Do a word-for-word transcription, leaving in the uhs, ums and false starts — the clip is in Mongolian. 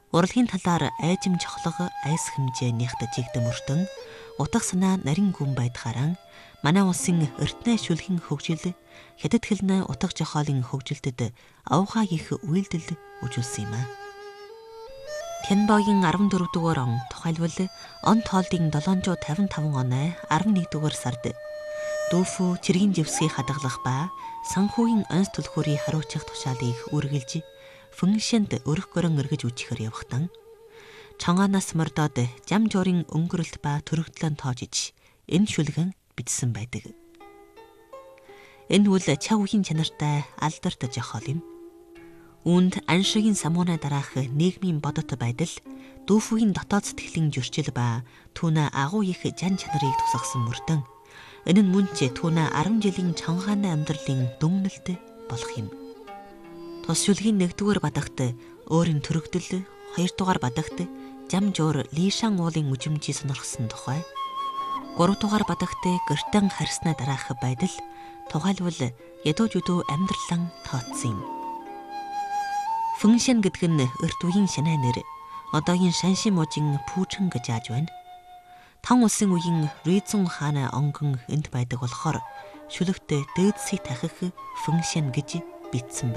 Урлагийн талаар айжим чухлага айс хэмжээ нягтаж игдэм өртөн утга санаа нарийн гүн байдгаараа манай улсын эртнээ шүлхэн хөгжил хятад хэлнэ утга жохоолын хөгжилдөд авхаа их үйлдэл үжүүлсэн юм а. Тянбагийн арван дөрөв дугаар он тухайлбал он тоолдын долоонжуу тавин таван оны арван нэг дугаар сард дүүфүү цэргийн живсгийг хадгалах ба санхүүгийн онц түлхүүрийг харуулчих тушаалыг үргэлж функшнд өрөх гөрөн өргөж үжихэр явахтан чонгоноос мордоод жам жуурын өнгөрөлт ба төрөгдлөн тоожиж энэ шүлгэн бичсэн байдаг. Энэ үл чав үеийн чанартай алдарт жохоол юм. Үүнд аншигийн самууна дараах нийгмийн бодот байдал, дүүфүүгийн дотоод сэтгэлийн зөрчил ба түүнэ агуу их жан чанарыг тусгасан мөрдөн энэ нь мөн ч түүнэ арван жилийн чонгоны амьдралын дүнэлт болох юм. Тус шүлгийн нэгдүгээр бадагт өөрийн төрөгдөл, хоёрдугаар бадагт жам жуур лишан уулын үжимжийг сонирхсан тухай, гуравдугаар бадагт гэртэн харьснаа дараах байдал, тухайлбал ядуу жудуу амьдралан тооцсон юм. Функшн гэдэг нь эрт үеийн шинэ нэр, одоогийн шаншин мужийн пүүчэн гэж ааж байна. Тан улсын үеийн Ризун хааны онгон энд байдаг болохоор шүлэгт дээдсийг тахих функшн гэж бичсэн